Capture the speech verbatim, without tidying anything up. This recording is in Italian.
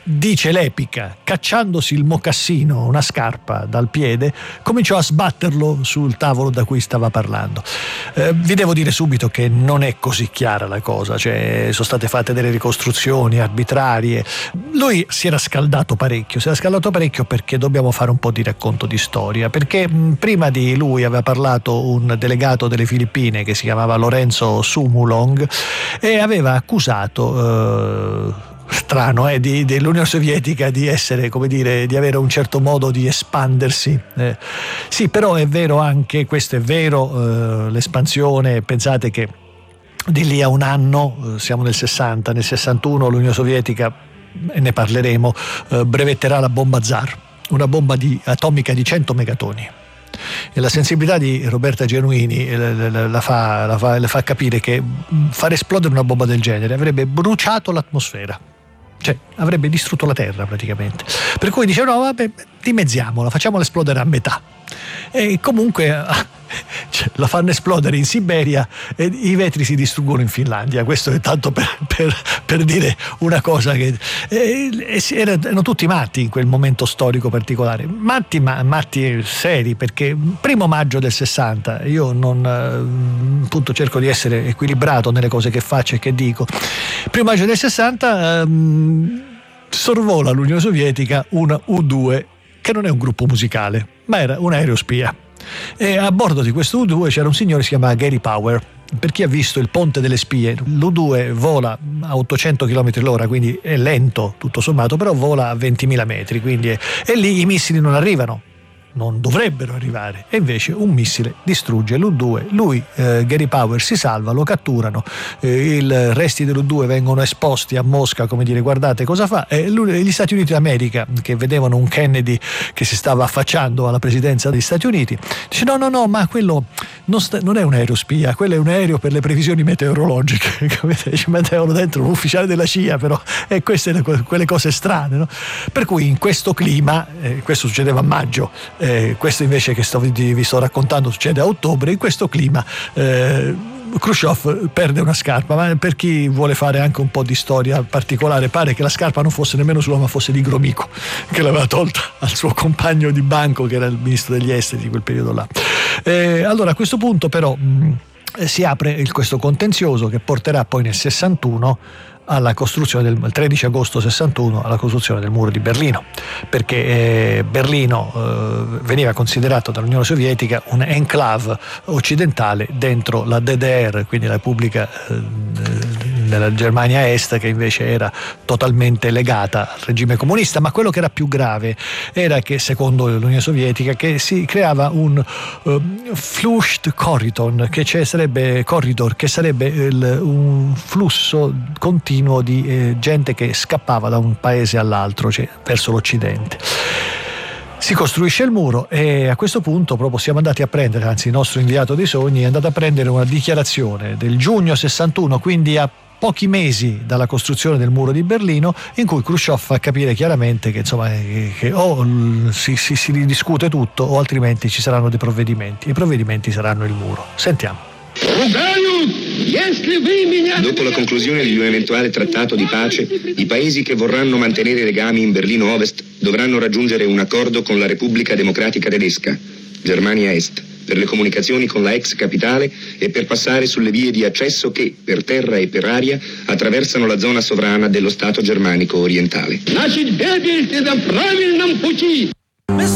dice l'epica, cacciandosi il mocassino, una scarpa dal piede, cominciò a sbatterlo sul tavolo da cui stava parlando. Eh, vi devo dire subito che non è così chiara la cosa, cioè sono state fatte delle ricostruzioni arbitrarie. Lui si era scaldato parecchio, si era scaldato parecchio perché dobbiamo fare un po' di racconto di storia, perché mh, prima di lui aveva parlato un delegato delle Filippine che si chiamava Lorenzo Sumulong e aveva accusato eh, strano eh, di, dell'Unione Sovietica di essere, come dire, di avere un certo modo di espandersi. Eh, sì, però è vero anche, questo è vero, eh, l'espansione, pensate che di lì a un anno, eh, siamo nel sessanta, nel sessantuno l'Unione Sovietica, e ne parleremo, eh, brevetterà la bomba Tsar, una bomba di, atomica di cento megatoni. E la sensibilità di Roberta Genuini la, la, fa, la, fa, la fa capire che far esplodere una bomba del genere avrebbe bruciato l'atmosfera, cioè avrebbe distrutto la Terra praticamente, per cui dice no vabbè, dimezziamola, facciamola esplodere a metà, e comunque cioè, la fanno esplodere in Siberia e i vetri si distruggono in Finlandia. Questo è tanto per, per, per dire una cosa che eh, erano tutti matti in quel momento storico particolare, matti ma matti seri, perché primo maggio del sessanta, io non appunto cerco di essere equilibrato nelle cose che faccio e che dico, primo maggio del sessanta ehm, sorvola l'Unione Sovietica una U due, che non è un gruppo musicale ma era un aereo spia, e a bordo di questo U due c'era un signore che si chiama Gary Power. Per chi ha visto il ponte delle spie, l'U due vola a ottocento chilometri all'ora, quindi è lento tutto sommato, però vola a ventimila metri, quindi è, e lì i missili non arrivano, non dovrebbero arrivare, e invece un missile distrugge l'U due. Lui, eh, Gary Power, si salva, lo catturano, eh, i resti dell'U due vengono esposti a Mosca, come dire guardate cosa fa, e lui, gli Stati Uniti d'America, che vedevano un Kennedy che si stava affacciando alla presidenza degli Stati Uniti, dice no no no ma quello non, sta, non è un aereo spia, quello è un aereo per le previsioni meteorologiche, capite? Ci mettevano dentro un ufficiale della C I A, però, e queste sono quelle cose strane, no? Per cui in questo clima, eh, questo succedeva a maggio, Eh, questo invece che sto, vi sto raccontando succede a ottobre, in questo clima eh, Khrushchev perde una scarpa, ma per chi vuole fare anche un po' di storia particolare, pare che la scarpa non fosse nemmeno sua ma fosse di Gromyko, che l'aveva tolta al suo compagno di banco che era il ministro degli esteri di quel periodo là. Eh, allora a questo punto però mh, si apre il, questo contenzioso che porterà poi nel sessantuno alla costruzione del il tredici agosto sessantuno alla costruzione del muro di Berlino, perché eh, Berlino eh, veniva considerato dall'Unione Sovietica un enclave occidentale dentro la D D R, quindi la Repubblica eh, della Germania Est, che invece era totalmente legata al regime comunista. Ma quello che era più grave era che, secondo l'Unione Sovietica, che si creava un uh, Fluchtkorridor, che cioè sarebbe corridor, che sarebbe il, un flusso continuo di eh, gente che scappava da un paese all'altro, cioè verso l'Occidente. Si costruisce il muro e a questo punto proprio siamo andati a prendere, anzi il nostro inviato dei sogni è andato a prendere una dichiarazione del giugno sessantuno, quindi a pochi mesi dalla costruzione del muro di Berlino, in cui Khrushchev fa capire chiaramente che insomma che, che o si, si, si ridiscute tutto o altrimenti ci saranno dei provvedimenti. I provvedimenti saranno il muro. Sentiamo. Dopo la conclusione di un eventuale trattato di pace, i paesi che vorranno mantenere legami in Berlino Ovest dovranno raggiungere un accordo con la Repubblica Democratica Tedesca, Germania Est, per le comunicazioni con la ex capitale e per passare sulle vie di accesso che, per terra e per aria, attraversano la zona sovrana dello Stato germanico orientale.